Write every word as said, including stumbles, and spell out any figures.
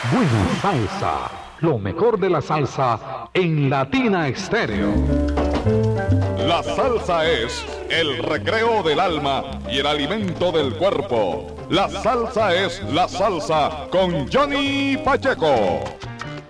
Buena salsa, lo mejor de la salsa en Latina Estéreo. La salsa es el recreo del alma y el alimento del cuerpo. La salsa es la salsa con Johnny Pacheco.